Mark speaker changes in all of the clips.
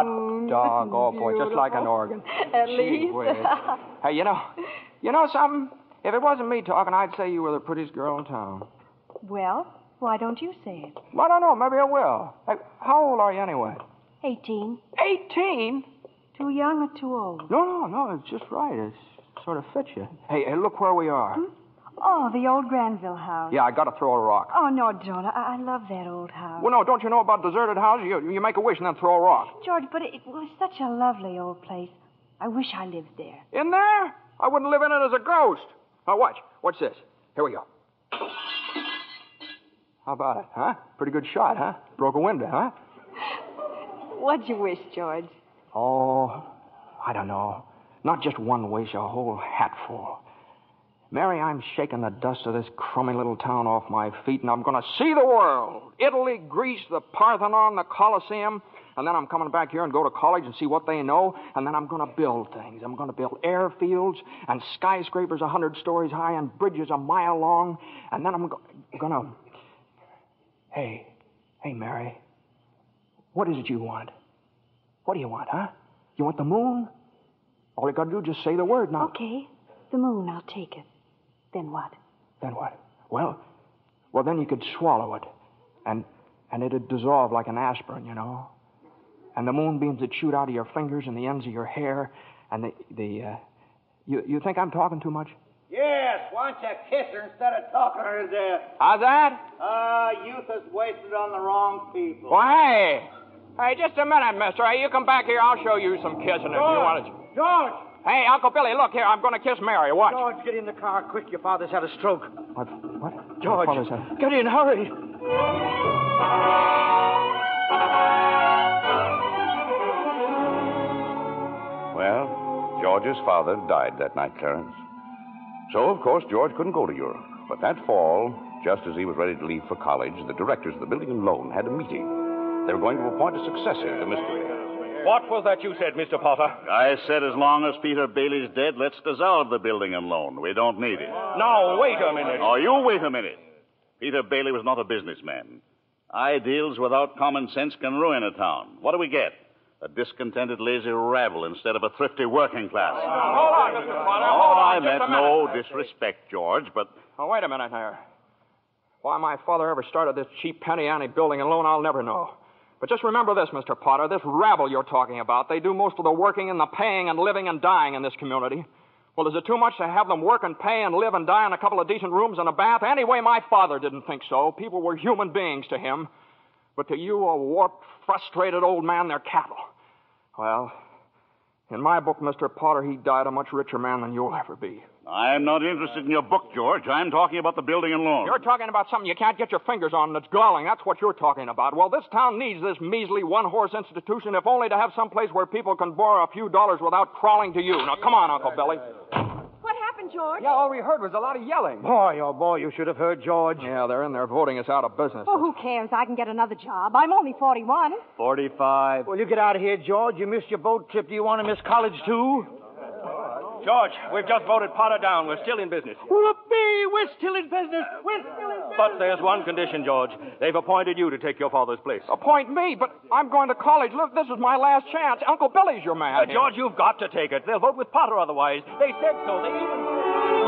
Speaker 1: hot dog. Oh, boy, just like an organ.
Speaker 2: At
Speaker 1: Gee
Speaker 2: least.
Speaker 1: whiz. Hey, you know something? If it wasn't me talking, I'd say you were the prettiest girl in town.
Speaker 2: Well, why don't you say it?
Speaker 1: Well, I don't know. Maybe I will. Hey, how old are you anyway?
Speaker 2: 18.
Speaker 1: 18?
Speaker 2: Too young or too old?
Speaker 1: No. It's just right. It sort of fits you. Hey, look where we are.
Speaker 2: Oh, the old Granville house.
Speaker 1: Yeah, I got to throw a rock.
Speaker 2: Oh, no, don't. I love that old house.
Speaker 1: Well, no, don't you know about deserted houses? You make a wish and then throw a rock.
Speaker 2: George, but it was such a lovely old place. I wish I lived there.
Speaker 1: In there? I wouldn't live in it as a ghost. Now, watch. Watch this. Here we go. How about it, huh? Pretty good shot, huh? Broke a window, huh?
Speaker 2: What'd you wish, George?
Speaker 1: Oh, I don't know. Not just one wish, a whole hatful. Mary, I'm shaking the dust of this crummy little town off my feet, and I'm going to see the world. Italy, Greece, the Parthenon, the Colosseum. And then I'm coming back here and go to college and see what they know. And then I'm going to build things. I'm going to build airfields and skyscrapers 100 stories high and bridges a mile long. And then I'm going to... Hey, Mary. What is it you want? What do you want, huh? You want the moon? All you got to do is just say the word now.
Speaker 2: Okay, the moon, I'll take it. Then what?
Speaker 1: Then what? Well, then you could swallow it. And it'd dissolve like an aspirin, you know. And the moonbeams would shoot out of your fingers and the ends of your hair. And you think I'm talking too much?
Speaker 3: Yes, why don't you kiss her instead of talking her to death?
Speaker 1: How's that?
Speaker 3: Youth is wasted on the wrong people.
Speaker 1: Well, hey, just a minute, mister. Hey, you come back here. I'll show you some kissing if you want to.
Speaker 3: George!
Speaker 1: Hey, Uncle Billy, look here. I'm going to kiss Mary. Watch.
Speaker 3: George, get in the car quick. Your father's had a stroke.
Speaker 1: What?
Speaker 3: George,
Speaker 1: My father's had...
Speaker 3: get in, hurry.
Speaker 4: Well, George's father died that night, Clarence. So, of course, George couldn't go to Europe. But that fall, just as he was ready to leave for college, the directors of the building and loan had a meeting. They were going to appoint a successor to Mr. Bailey.
Speaker 5: What was that you said, Mr. Potter?
Speaker 6: I said as long as Peter Bailey's dead, let's dissolve the building and loan. We don't need it.
Speaker 5: Now, wait a minute.
Speaker 6: Oh, you wait a minute. Peter Bailey was not a businessman. Ideals without common sense can ruin a town. What do we get? A discontented, lazy rabble instead of a thrifty working class.
Speaker 5: Hold on, Mr. Potter.
Speaker 6: Oh, I
Speaker 5: Just
Speaker 6: meant
Speaker 5: a minute.
Speaker 6: no disrespect, George, but...
Speaker 1: Oh, wait a minute here. Why my father ever started this cheap penny ante building and loan, I'll never know. But just remember this, Mr. Potter, this rabble you're talking about, they do most of the working and the paying and living and dying in this community. Well, is it too much to have them work and pay and live and die in a couple of decent rooms and a bath? Anyway, my father didn't think so. People were human beings to him. But to you, a warped, frustrated old man, they're cattle. Well, in my book, Mr. Potter, he died a much richer man than you'll ever be.
Speaker 6: I'm not interested in your book, George. I'm talking about the building and loan.
Speaker 1: You're talking about something you can't get your fingers on that's galling. That's what you're talking about. Well, this town needs this measly one-horse institution, if only to have some place where people can borrow a few dollars without crawling to you. Now, come on, Uncle Billy.
Speaker 2: What happened, George?
Speaker 1: Yeah, all we heard was a lot of yelling.
Speaker 3: Boy, oh boy, you should have heard George.
Speaker 1: Yeah, they're in there voting us out of business.
Speaker 2: Oh, who cares? I can get another job. I'm only 41.
Speaker 6: 45.
Speaker 3: Well, you get out of here, George. You missed your boat trip. Do you want to miss college, too?
Speaker 5: George, we've just voted Potter down. We're still in business.
Speaker 3: Whoopee! We're still in business. We're still in business.
Speaker 5: But there's one condition, George. They've appointed you to take your father's place.
Speaker 1: Appoint me, but I'm going to college. Look, this is my last chance. Uncle Billy's your man.
Speaker 5: George, you've got to take it. They'll vote with Potter otherwise. They said so. They even...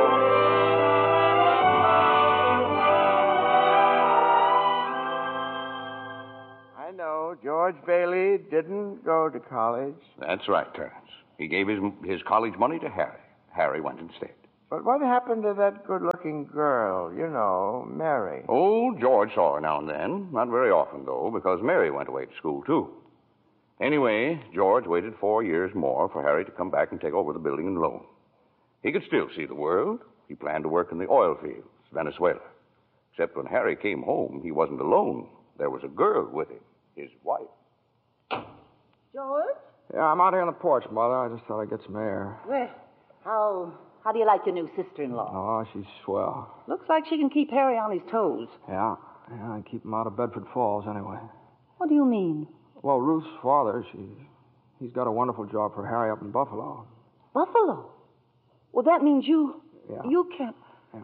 Speaker 7: I know George Bailey didn't go to college.
Speaker 4: That's right, Clarence. He gave his college money to Harry. Harry went instead.
Speaker 7: But what happened to that good-looking girl, you know, Mary?
Speaker 4: Oh, George saw her now and then. Not very often, though, because Mary went away to school, too. Anyway, George waited 4 years more for Harry to come back and take over the building and loan. He could still see the world. He planned to work in the oil fields, Venezuela. Except when Harry came home, he wasn't alone. There was a girl with him, his wife.
Speaker 2: George?
Speaker 1: Yeah, I'm out here on the porch, Mother. I just thought I'd get some air.
Speaker 8: Well, how do you like your new sister-in-law?
Speaker 1: Oh, she's swell.
Speaker 8: Looks like she can keep Harry on his toes.
Speaker 1: Yeah, I keep him out of Bedford Falls anyway.
Speaker 8: What do you mean?
Speaker 1: Well, Ruth's father, he's got a wonderful job for Harry up in Buffalo.
Speaker 8: Buffalo? Well, that means you can't...
Speaker 1: Yeah.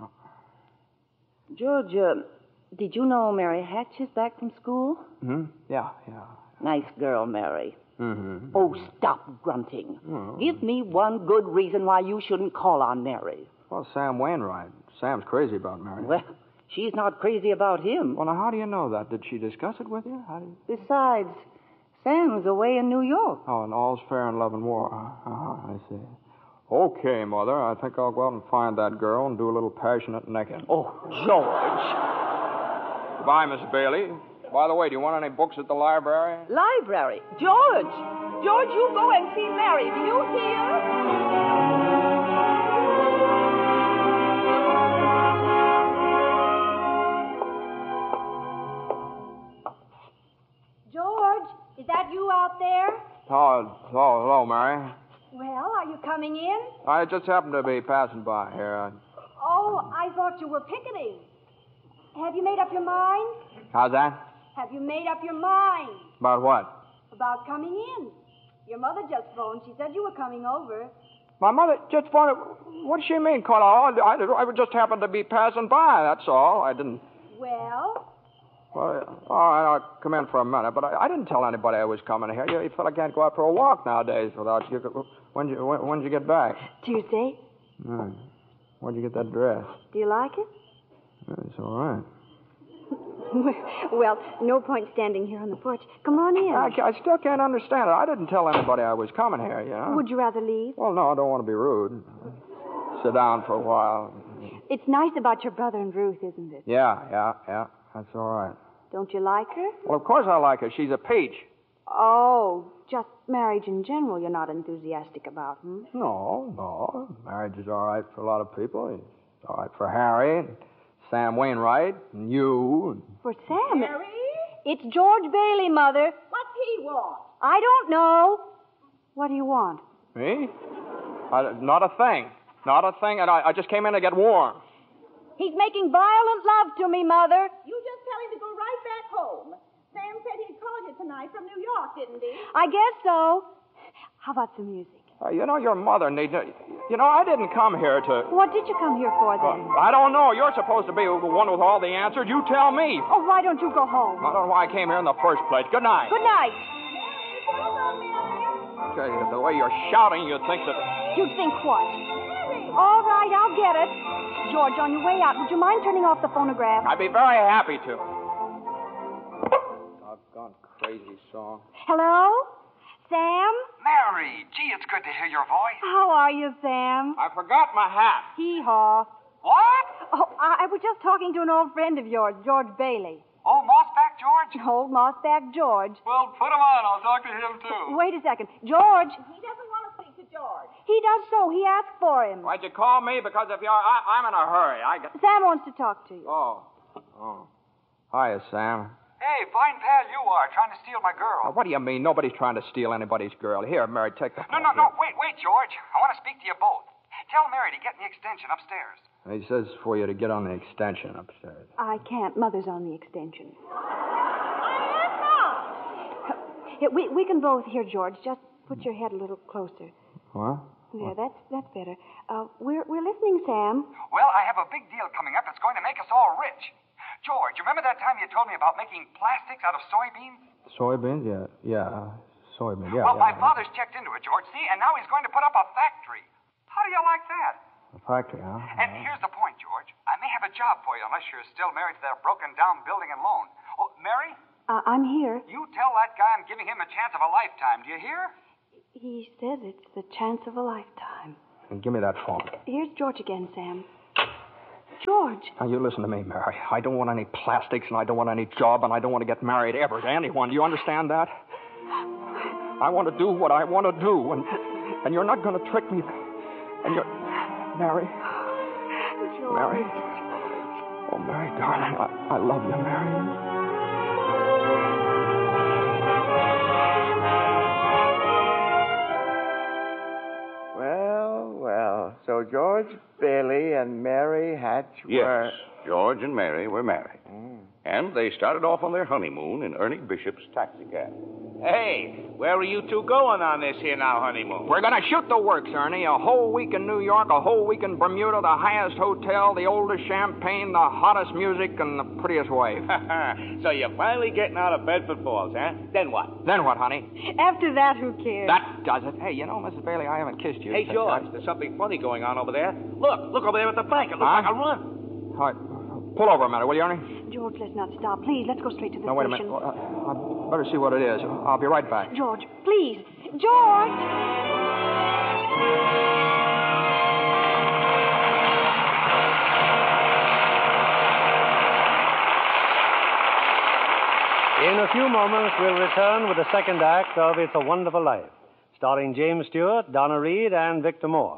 Speaker 8: George, did you know Mary Hatch is back from school?
Speaker 1: Hmm? Yeah.
Speaker 8: Nice girl, Mary.
Speaker 1: Mm-hmm.
Speaker 8: Oh, stop grunting. Give me one good reason why you shouldn't call on Mary.
Speaker 1: Well, Sam Wainwright. Sam's crazy about Mary.
Speaker 8: Well, she's not crazy about him.
Speaker 1: Well, now, how do you know that? Did she discuss it with you? How do you...
Speaker 8: Besides, Sam's away in New York.
Speaker 1: Oh, and all's fair in love and war. I see. Okay, Mother. I think I'll go out and find that girl and do a little passionate necking.
Speaker 8: Oh, George.
Speaker 1: Goodbye, Miss Bailey. By the way, do you want any books at the library?
Speaker 8: Library. George. George, you go and see Mary. Do you hear?
Speaker 2: George, is that you out there?
Speaker 1: Oh, hello, Mary.
Speaker 2: Well, are you coming in?
Speaker 1: I just happened to be passing by here.
Speaker 2: Oh, I thought you were picketing. Have you made up your mind?
Speaker 1: How's that?
Speaker 2: Have you made up your mind
Speaker 1: About what?
Speaker 2: about coming in? Your mother just phoned. She said you were coming over.
Speaker 1: My mother just wanted... What does she mean, Carla? I just happened to be passing by, that's all. I didn't...
Speaker 2: Well,
Speaker 1: Well, all right, I'll come in for a minute, but I didn't tell anybody I was coming here. You fella can't go out for a walk nowadays without you... When'd you get back?
Speaker 2: Tuesday.
Speaker 1: Where'd you get that dress?
Speaker 2: Do you like it?
Speaker 1: It's all right.
Speaker 2: Well, no point standing here on the porch. Come on in.
Speaker 1: I still can't understand it. I didn't tell anybody I was coming here, you know.
Speaker 2: Would you rather leave?
Speaker 1: Well, no, I don't want to be rude. Sit down for a while.
Speaker 2: It's nice about your brother and Ruth, isn't it?
Speaker 1: Yeah. That's all right.
Speaker 2: Don't you like her?
Speaker 1: Well, of course I like her. She's a peach.
Speaker 2: Oh, just marriage in general you're not enthusiastic about, hmm?
Speaker 1: No. Marriage is all right for a lot of people. It's all right for Harry and Sam Wainwright and you.
Speaker 2: For Sam?
Speaker 8: Mary?
Speaker 2: It's George Bailey, Mother.
Speaker 8: What's he want?
Speaker 2: I don't know. What do you want?
Speaker 1: Me? Not a thing. Not a thing. And I just came in to get warm.
Speaker 2: He's making violent love to me, Mother.
Speaker 8: You just tell him to go right back home. Sam said he'd call you tonight from New York, didn't he?
Speaker 2: I guess so. How about some music?
Speaker 1: Your mother needs... I didn't come here to...
Speaker 2: What did you come here for, then?
Speaker 1: I don't know. You're supposed to be the one with all the answers. You tell me.
Speaker 2: Oh, why don't you go home?
Speaker 1: I don't know why I came here in the first place. Good night.
Speaker 2: Good night.
Speaker 1: Okay, the way you're shouting, you'd think that...
Speaker 2: You'd think what? All right, I'll get it. George, on your way out, would you mind turning off the phonograph?
Speaker 1: I'd be very happy to. Doggone crazy song.
Speaker 2: Hello? Sam?
Speaker 9: Mary, gee, it's good to hear your voice.
Speaker 2: How are you, Sam?
Speaker 1: I forgot my hat.
Speaker 2: Hee-haw.
Speaker 9: What?
Speaker 2: Oh, I was just talking to an old friend of yours, George Bailey.
Speaker 9: Oh, Mossback George?
Speaker 2: Old Mossback George.
Speaker 9: Well, put him on. I'll talk to him, too.
Speaker 2: Wait a second. George.
Speaker 8: He doesn't want to speak to George.
Speaker 2: He does so. He asked for him.
Speaker 1: Why'd you call me? Because if I'm in a hurry.
Speaker 2: Sam wants to talk to you.
Speaker 1: Oh. Hiya, Sam.
Speaker 9: Hey, fine pal you are, trying to steal my girl.
Speaker 1: Now, what do you mean? Nobody's trying to steal anybody's girl. Here, Mary, take the...
Speaker 9: No, wait, George. I want to speak to you both. Tell Mary to get in the extension upstairs.
Speaker 1: He says for you to get on the extension upstairs.
Speaker 2: I can't. Mother's on the extension.
Speaker 8: I am not.
Speaker 2: Here, we can both hear, George. Just put your head a little closer.
Speaker 1: What?
Speaker 2: There, that's better. We're listening, Sam.
Speaker 9: Well, I have a big deal coming up that's going to make us all rich. George, you remember that time you told me about making plastics out of soybeans?
Speaker 1: Soybeans? Yeah. Soybeans, yeah.
Speaker 9: Well, my father's checked into it, George, see? And now he's going to put up a factory. How do you like that?
Speaker 1: A factory, huh?
Speaker 9: And here's the point, George. I may have a job for you unless you're still married to that broken-down building and loan. Oh, Mary?
Speaker 2: I'm here.
Speaker 9: You tell that guy I'm giving him a chance of a lifetime. Do you hear?
Speaker 2: He says it's the chance of a lifetime.
Speaker 1: And give me that phone.
Speaker 2: Here's George again, Sam. George.
Speaker 1: Now, you listen to me, Mary. I don't want any plastics, and I don't want any job, and I don't want to get married ever to anyone. Do you understand that? I want to do what I want to do, and you're not going to trick me. And you're... Mary.
Speaker 2: George.
Speaker 1: Mary. Oh, Mary, darling, I love you, Mary.
Speaker 7: Well. So George Bailey and Mary Hatch were...
Speaker 4: Yes, George and Mary were married. And they started off on their honeymoon in Ernie Bishop's taxicab.
Speaker 3: Hey, where are you two going on this here now honeymoon?
Speaker 1: We're going to shoot the works, Ernie. A whole week in New York, a whole week in Bermuda, the highest hotel, the oldest champagne, the hottest music, and the prettiest wife.
Speaker 3: So you're finally getting out of Bedford Falls, huh? Then what?
Speaker 1: Then what, honey?
Speaker 2: After that, who cares?
Speaker 1: That does it. Hey, you know, Mrs. Bailey, I haven't kissed you.
Speaker 3: Hey, George, there's something funny going on over there. Look over there at the bank. It looks like a run.
Speaker 1: All right. Pull over a minute, will you, Ernie?
Speaker 2: George, let's not stop. Please, let's go straight to the
Speaker 1: No, wait a
Speaker 2: station.
Speaker 1: minute. I'd better see what it is. I'll be right back.
Speaker 2: George, please. George!
Speaker 10: In a few moments, we'll return with the second act of It's a Wonderful Life, starring James Stewart, Donna Reed, and Victor Moore.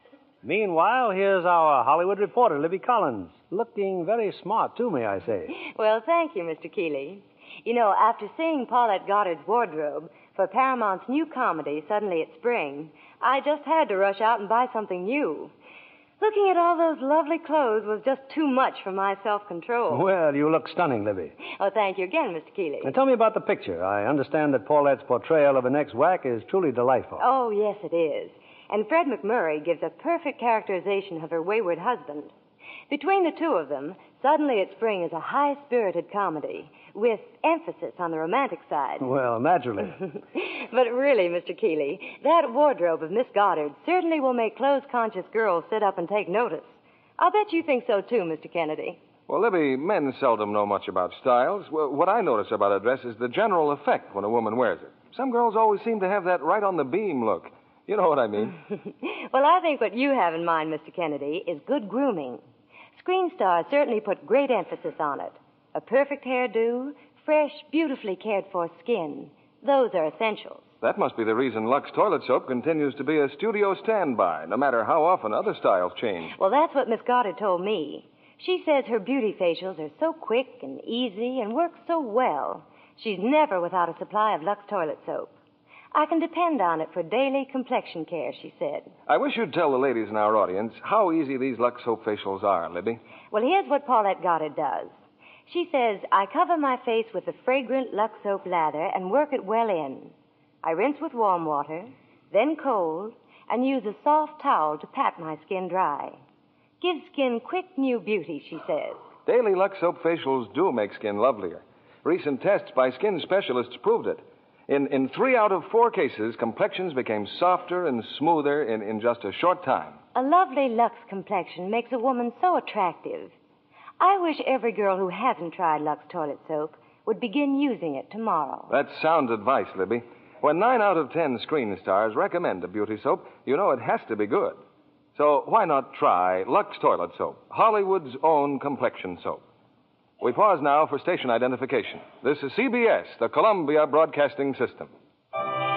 Speaker 10: Meanwhile, here's our Hollywood reporter, Libby Collins, looking very smart, too, may I say.
Speaker 11: Well, thank you, Mr. Keeley. You know, after seeing Paulette Goddard's wardrobe for Paramount's new comedy, Suddenly It's Spring, I just had to rush out and buy something new. Looking at all those lovely clothes was just too much for my self-control.
Speaker 10: Well, you look stunning, Libby.
Speaker 11: Oh, thank you again, Mr. Keeley.
Speaker 10: Now, tell me about the picture. I understand that Paulette's portrayal of an ex-whack is truly delightful.
Speaker 11: Oh, yes, it is. And Fred McMurray gives a perfect characterization of her wayward husband. Between the two of them, Suddenly It's Spring is a high-spirited comedy with emphasis on the romantic side.
Speaker 10: Well, naturally.
Speaker 11: But really, Mr. Keeley, that wardrobe of Miss Goddard certainly will make clothes-conscious girls sit up and take notice. I'll bet you think so, too, Mr. Kennedy.
Speaker 12: Well, Libby, men seldom know much about styles. Well, what I notice about a dress is the general effect when a woman wears it. Some girls always seem to have that right-on-the-beam look. You know what I mean.
Speaker 11: Well, I think what you have in mind, Mr. Kennedy, is good grooming. Screen stars certainly put great emphasis on it. A perfect hairdo, fresh, beautifully cared-for skin. Those are essentials.
Speaker 12: That must be the reason Lux Toilet Soap continues to be a studio standby, no matter how often other styles change.
Speaker 11: Well, that's what Miss Goddard told me. She says her beauty facials are so quick and easy and work so well. She's never without a supply of Lux Toilet Soap. I can depend on it for daily complexion care, she said.
Speaker 12: I wish you'd tell the ladies in our audience how easy these Lux Soap facials are, Libby.
Speaker 11: Well, here's what Paulette Goddard does. She says, I cover my face with the fragrant Lux Soap lather and work it well in. I rinse with warm water, then cold, and use a soft towel to pat my skin dry. Gives skin quick new beauty, she says.
Speaker 12: Daily Lux Soap facials do make skin lovelier. Recent tests by skin specialists proved it. In 3 out of 4 cases, complexions became softer and smoother in just a short time.
Speaker 11: A lovely Lux complexion makes a woman so attractive. I wish every girl who hasn't tried Lux Toilet Soap would begin using it tomorrow.
Speaker 12: That's sound advice, Libby. When 9 out of 10 screen stars recommend a beauty soap, you know it has to be good. So why not try Lux Toilet Soap, Hollywood's own complexion soap? We pause now for station identification. This is CBS, the Columbia Broadcasting System.